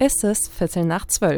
Es ist 11:15.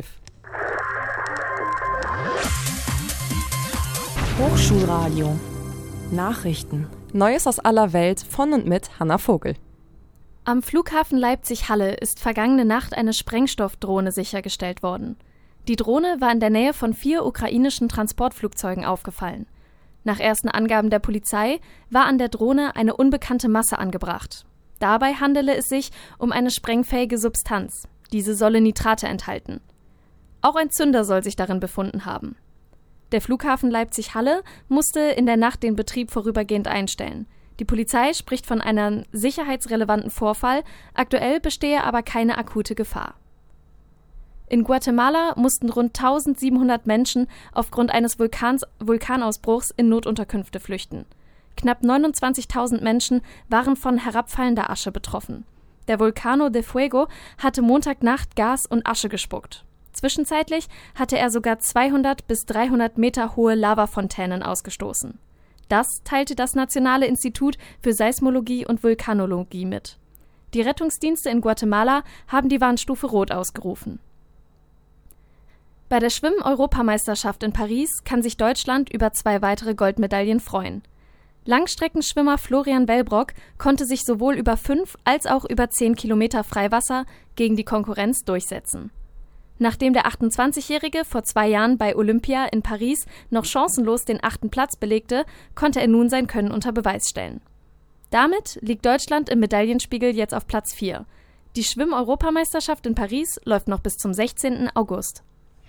Hochschulradio. Nachrichten. Neues aus aller Welt von und mit Hanna Vogel. Am Flughafen Leipzig-Halle ist vergangene Nacht eine Sprengstoffdrohne sichergestellt worden. Die Drohne war in der Nähe von 4 ukrainischen Transportflugzeugen aufgefallen. Nach ersten Angaben der Polizei war an der Drohne eine unbekannte Masse angebracht. Dabei handele es sich um eine sprengfähige Substanz. Diese solle Nitrate enthalten. Auch ein Zünder soll sich darin befunden haben. Der Flughafen Leipzig-Halle musste in der Nacht den Betrieb vorübergehend einstellen. Die Polizei spricht von einem sicherheitsrelevanten Vorfall, aktuell bestehe aber keine akute Gefahr. In Guatemala mussten rund 1700 Menschen aufgrund eines Vulkanausbruchs in Notunterkünfte flüchten. Knapp 29.000 Menschen waren von herabfallender Asche betroffen. Der Vulcano de Fuego hatte Montagnacht Gas und Asche gespuckt. Zwischenzeitlich hatte er sogar 200 bis 300 Meter hohe Lavafontänen ausgestoßen. Das teilte das Nationale Institut für Seismologie und Vulkanologie mit. Die Rettungsdienste in Guatemala haben die Warnstufe Rot ausgerufen. Bei der Schwimm-Europameisterschaft in Paris kann sich Deutschland über 2 weitere Goldmedaillen freuen. Langstreckenschwimmer Florian Wellbrock konnte sich sowohl über 5 als auch über 10 Kilometer Freiwasser gegen die Konkurrenz durchsetzen. Nachdem der 28-Jährige vor 2 Jahren bei Olympia in Paris noch chancenlos den 8. Platz belegte, konnte er nun sein Können unter Beweis stellen. Damit liegt Deutschland im Medaillenspiegel jetzt auf Platz 4. Die Schwimm-Europameisterschaft in Paris läuft noch bis zum 16. August.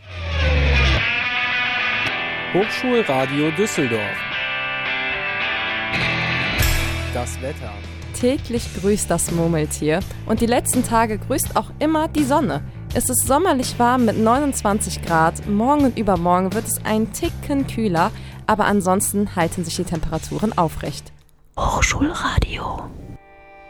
Hochschulradio Düsseldorf. Das Wetter. Täglich grüßt das Murmeltier und die letzten Tage grüßt auch immer die Sonne. Es ist sommerlich warm mit 29 Grad, morgen und übermorgen wird es ein Ticken kühler, aber ansonsten halten sich die Temperaturen aufrecht. Hochschulradio.